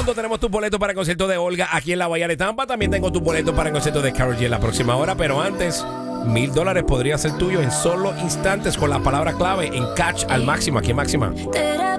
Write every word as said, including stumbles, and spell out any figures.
segundo tenemos tus boletos para el concierto de Olga aquí en la Bahía de Tampa. También tengo tus boletos para el concierto de Karol G en la próxima hora. Pero antes, mil dólares podría ser tuyo en solo instantes con la palabra clave en Catch al máximo. Aquí en Máxima.